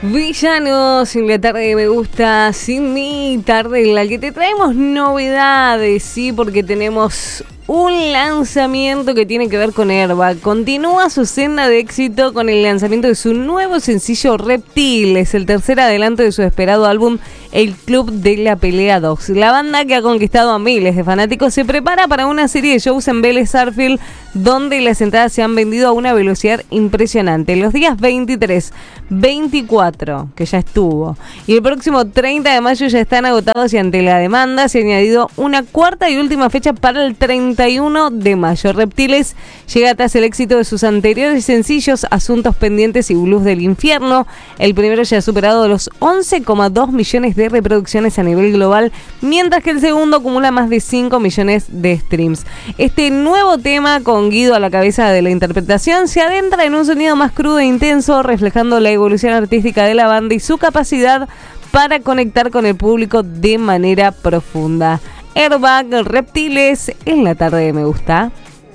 Villanos en la tarde de Me Gusta, sin mí, tarde en la que te traemos novedades, sí, porque tenemos un lanzamiento que tiene que ver con Airbag. Continúa su senda de éxito con el lanzamiento de su nuevo sencillo Reptil. Es el tercer adelanto de su esperado álbum El Club de la Pelea 2. La banda, que ha conquistado a miles de fanáticos, se prepara para una serie de shows en Vélez Sarsfield, donde las entradas se han vendido a una velocidad impresionante. Los días 23, 24, que ya estuvo, y el próximo 30 de mayo ya están agotados, y ante la demanda se ha añadido una cuarta y última fecha para el 31 de mayo. Reptiles llega tras el éxito de sus anteriores sencillos Asuntos Pendientes y Blues del Infierno. El primero ya ha superado los 11,2 millones de reproducciones a nivel global, mientras que el segundo acumula más de 5 millones de streams. Este nuevo tema, con Guido a la cabeza de la interpretación, se adentra en un sonido más crudo e intenso, reflejando la evolución artística de la banda y su capacidad para conectar con el público de manera profunda. Airbag, Reptiles, en la tarde de Me Gusta.